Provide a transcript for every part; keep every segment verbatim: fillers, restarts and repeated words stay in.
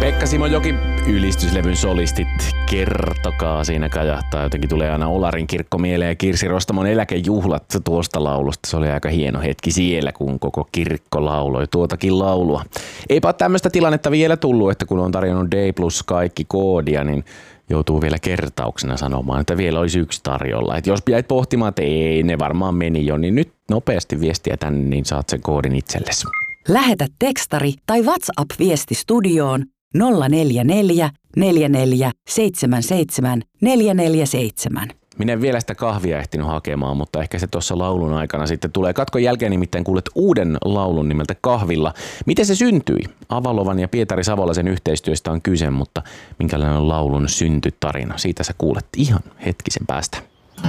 Pekka Simojoki, ylistyslevyn solistit, kertokaa, siinä kajahtaa. Jotenkin tulee aina Olarin kirkko mieleen ja Kirsi Rostamon eläkejuhlat tuosta laulusta. Se oli aika hieno hetki siellä, kun koko kirkko lauloi tuotakin laulua. Eipä ole tämmöistä tilannetta vielä tullut, että kun on tarjonnut D plus kaikki koodia, niin joutuu vielä kertauksena sanomaan, että vielä olisi yksi tarjolla. Et jos jäit pohtimaan, että ei, ne varmaan meni jo, niin nyt nopeasti viestiä tänne, niin saat sen koodin itsellesi. Lähetä tekstari tai WhatsApp-viesti studioon nolla neljä neljä neljä neljä seitsemän seitsemän neljä neljä seitsemän. Minä en vielä sitä kahvia ehtinyt hakemaan, mutta ehkä se tuossa laulun aikana sitten tulee. Katkon jälkeen nimittäin kuulet uuden laulun nimeltä Kahvilla. Miten se syntyi? Avalovan ja Pietari Savolaisen yhteistyöstä on kyse, mutta minkälainen on laulun syntytarina? Siitä sä kuulet ihan hetkisen päästä.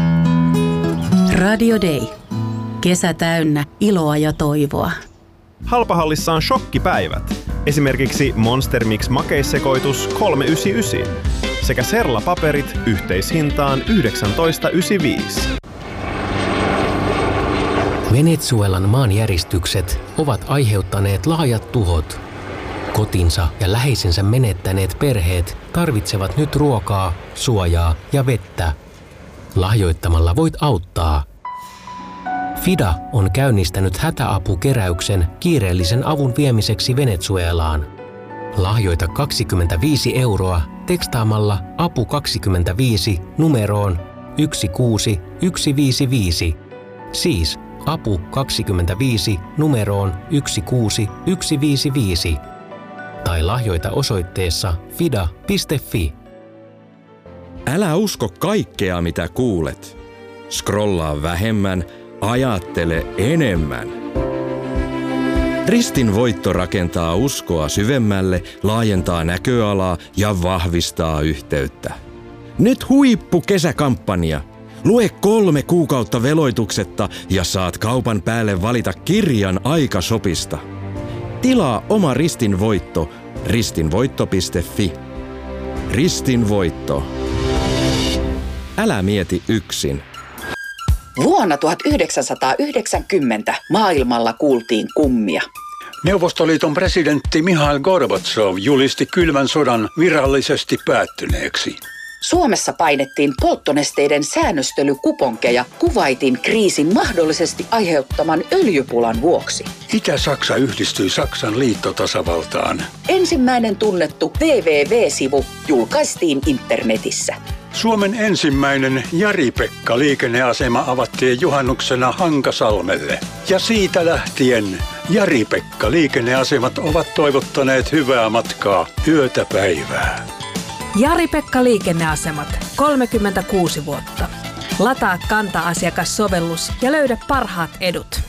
Radio Day. Kesä täynnä iloa ja toivoa. Halpahallissa on shokkipäivät. Esimerkiksi Monster Mix makeissekoitus kolme yhdeksänkymmentäyhdeksän sekä Serla-paperit yhteishintaan yhdeksäntoista yhdeksänkymmentäviisi. Venezuelan maanjäristykset ovat aiheuttaneet laajat tuhot. Kotinsa ja läheisensä menettäneet perheet tarvitsevat nyt ruokaa, suojaa ja vettä. Lahjoittamalla voit auttaa. FIDA on käynnistänyt hätäapukeräyksen kiireellisen avun viemiseksi Venezuelaan. Lahjoita kaksikymmentäviisi euroa tekstaamalla apu kaksikymmentäviisi numeroon yksi kuusi yksi viisi viisi. Siis apu kaksikymmentäviisi numeroon yksi kuusi yksi viisi viisi. Tai lahjoita osoitteessa fida piste fi. Älä usko kaikkea, mitä kuulet. Scrollaa vähemmän, ajattele enemmän. Ristin voitto rakentaa uskoa syvemmälle, laajentaa näköalaa ja vahvistaa yhteyttä. Nyt huippu kesäkampanja. Lue kolme kuukautta veloituksetta ja saat kaupan päälle valita kirjan Aikashopista. Tilaa oma Ristin voitto ristinvoitto piste fi. Ristin voitto. Älä mieti yksin. Vuonna tuhatyhdeksänsataayhdeksänkymmentä maailmalla kuultiin kummia. Neuvostoliiton presidentti Mihail Gorbatsov julisti kylmän sodan virallisesti päättyneeksi. Suomessa painettiin polttonesteiden säännöstelykuponkeja Kuwaitin kriisin mahdollisesti aiheuttaman öljypulan vuoksi. Itä-Saksa yhdistyi Saksan liittotasavaltaan. Ensimmäinen tunnettu double-u double-u double-u-sivu julkaistiin internetissä. Suomen ensimmäinen Jari-Pekka-liikenneasema avattiin juhannuksena Hankasalmelle. Ja siitä lähtien Jari-Pekka-liikenneasemat ovat toivottaneet hyvää matkaa yötä päivää. Jari-Pekka liikenneasemat, kolmekymmentäkuusi vuotta. Lataa Kanta-asiakassovellus ja löydä parhaat edut.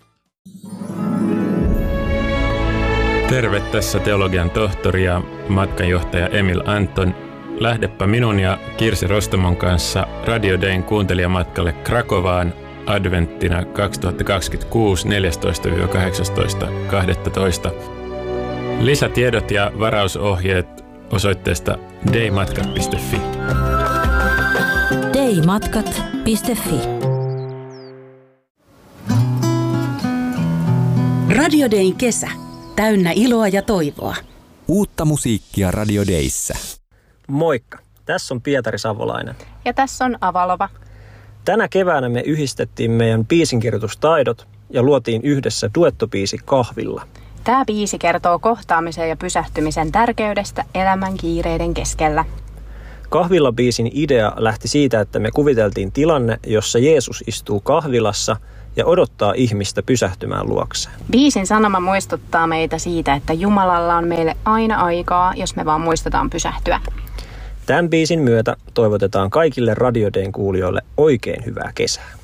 Terve, tässä teologian tohtori ja matkanjohtaja Emil Anton. Lähdepä minun ja Kirsi Rostamon kanssa Radio Dayn kuuntelijamatkalle Krakovaan adventtina kaksituhattakaksikymmentäkuusi neljästoista kahdeksastoista kahdestoista. Lisätiedot ja varausohjeet osoitteesta daymatkat piste fi. daymatkat piste fi. Radio Dayn kesä. Täynnä iloa ja toivoa. Uutta musiikkia Radio Dayssä. Moikka, tässä on Pietari Savolainen. Ja tässä on Avalova. Tänä keväänä me yhdistettiin meidän biisinkirjoitustaidot ja luotiin yhdessä duettobiisi Kahvilla. Tämä biisi kertoo kohtaamisen ja pysähtymisen tärkeydestä elämän kiireiden keskellä. Kahvila-biisin idea lähti siitä, että me kuviteltiin tilanne, jossa Jeesus istuu kahvilassa ja odottaa ihmistä pysähtymään luokseen. Biisin sanoma muistuttaa meitä siitä, että Jumalalla on meille aina aikaa, jos me vaan muistetaan pysähtyä. Tämän biisin myötä toivotetaan kaikille Radio Dayn kuulijoille oikein hyvää kesää.